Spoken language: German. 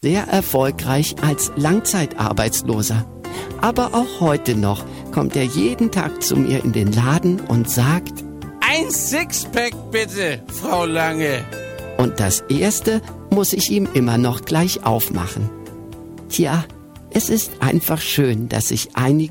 sehr erfolgreich als Langzeitarbeitsloser. Aber auch heute noch kommt er jeden Tag zu mir in den Laden und sagt: Ein Sixpack bitte, Frau Lange. Und das erste muss ich ihm immer noch gleich aufmachen. Tja, es ist einfach schön, dass sich einige